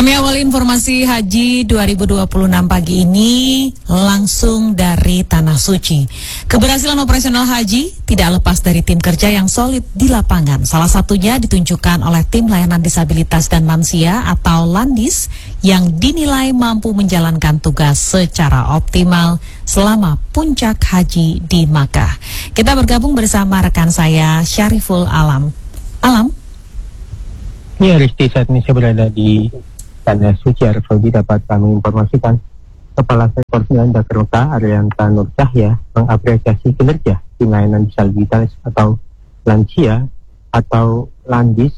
Kami awali informasi Haji 2026 pagi ini langsung dari Tanah Suci. Keberhasilan operasional haji tidak lepas dari tim kerja yang solid di lapangan. Salah satunya ditunjukkan oleh tim layanan disabilitas dan lansia atau Landis yang dinilai mampu menjalankan tugas secara optimal selama puncak haji di Makkah. Kita bergabung bersama rekan saya Syariful Alam. Ya, Risti, saat ini saya berada di Tanah Suci Arab Saudi. Dapat kami informasikan Kepala Sektor 9 Dakar Arianta Nur Cahya mengapresiasi kinerja tim layanan disabilitas atau lansia atau Landis,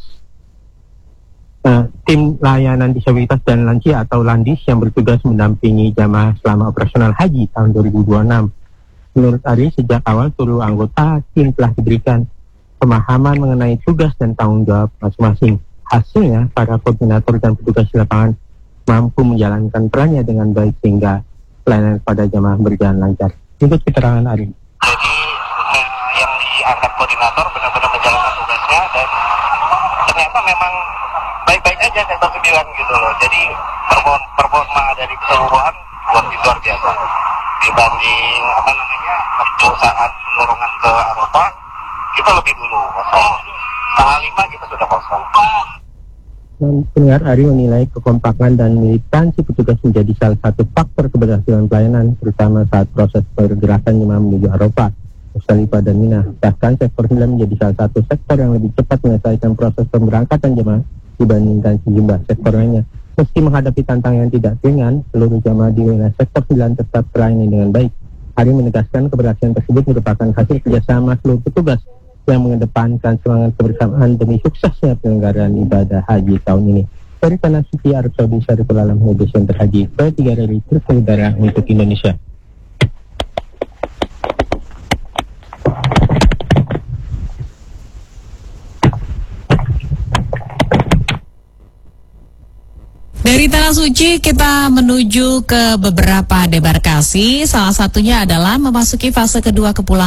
tim layanan disabilitas dan lansia atau Landis yang bertugas mendampingi jamaah selama operasional haji tahun 2026. Menurut Ari, sejak awal seluruh anggota tim telah diberikan pemahaman mengenai tugas dan tanggung jawab masing-masing. Hasilnya, para koordinator dan petugas di lapangan mampu menjalankan perannya dengan baik sehingga pelayanan pada jamaah berjalan lancar. Ikut keterangan Ari. Jadi yang diangkat koordinator benar-benar menjalankan tugasnya dan ternyata memang baik-baik aja sektor 9 gitu loh. Jadi performa dari keseluruhan luar biasa. Dibanding saat dorongan ke Eropa, kita lebih dulu kosong. Tanggal 5 kita sudah kosong. Dan pendengar, Ari menilai kekompakan dan militansi petugas menjadi salah satu faktor keberhasilan pelayanan, terutama saat proses pergerakan jemaah menuju Arafah, Musdalifah dan Mina. Bahkan sektor 9 menjadi salah satu sektor yang lebih cepat menyelesaikan proses pemberangkatan jemaah dibandingkan sejumlah sektor lainnya. Meski menghadapi tantangan yang tidak ringan, seluruh jemaah di wilayah sektor 9 tetap terlayani dengan baik. Ari menegaskan keberhasilan tersebut merupakan hasil kerjasama seluruh petugas yang mengedepankan semangat kebersamaan demi suksesnya penyelenggaraan ibadah haji tahun ini. Dari Tanah Suci Arab Saudi, Syariful Alam, Media Haji ke-3 dari Udara untuk Indonesia. Dari Tanah Suci kita menuju ke beberapa debarkasi. Salah satunya adalah memasuki fase kedua kepulangan